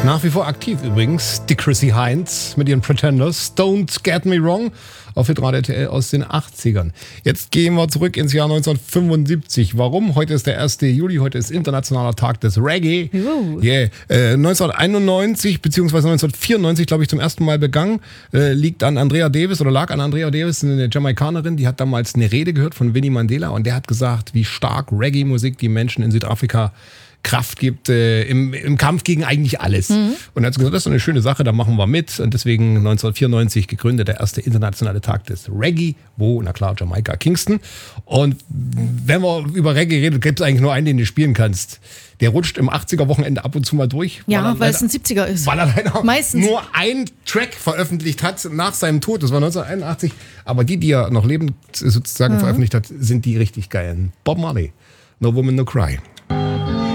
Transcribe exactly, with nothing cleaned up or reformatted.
Nach wie vor aktiv übrigens, die Chrissy Hynde mit ihren Pretenders. Don't Get Me Wrong auf Hitradio R T L aus den achtzigern. Jetzt gehen wir zurück ins Jahr neunzehnhundertfünfundsiebzig. Warum? Heute ist der erste Juli, heute ist Internationaler Tag des Reggae. Uh. Yeah. Äh, neunzehnhunderteinundneunzig bzw. neunzehnhundertvierundneunzig, glaube ich, zum ersten Mal begangen. Äh, liegt an Andrea Davis oder lag an Andrea Davis, eine Jamaikanerin, die hat damals eine Rede gehört von Winnie Mandela und der hat gesagt, wie stark Reggae-Musik die Menschen in Südafrika Kraft gibt äh, im, im Kampf gegen eigentlich alles. Mhm. Und er hat gesagt, das ist eine schöne Sache, da machen wir mit. Und deswegen neunzehnhundertvierundneunzig gegründet, der erste internationale Tag des Reggae, wo, na klar, Jamaika, Kingston. Und wenn wir über Reggae reden, gibt es eigentlich nur einen, den du spielen kannst. Der rutscht im achtziger-Wochenende ab und zu mal durch. Ja, weil, weil es ein siebziger ist. Weil er leider Meistens. nur einen Track veröffentlicht hat nach seinem Tod. Das war neunzehnhunderteinundachtzig. Aber die, die er noch lebend sozusagen mhm. veröffentlicht hat, sind die richtig geilen. Bob Marley, No Woman, No Cry.